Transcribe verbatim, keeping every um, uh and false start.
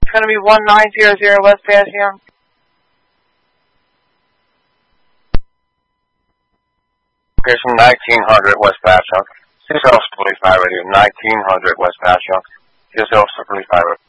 It's going to be one nine zero zero West Passyunk. Location nineteen hundred West Passyunk. C S L forty-five Radio, nineteen hundred West Passyunk. C S L forty-five Radio.